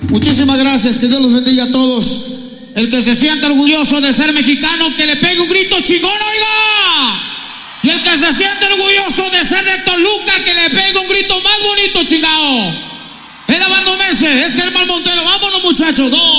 Muchísimas gracias, que Dios los bendiga a todos. El que se sienta orgulloso de ser mexicano, que le pegue un grito chingón, oiga. Y el que se sienta orgulloso de ser de Toluca, que le pegue un grito más bonito, chingado. El abandomense es Germán Montero. Vámonos, muchachos. 2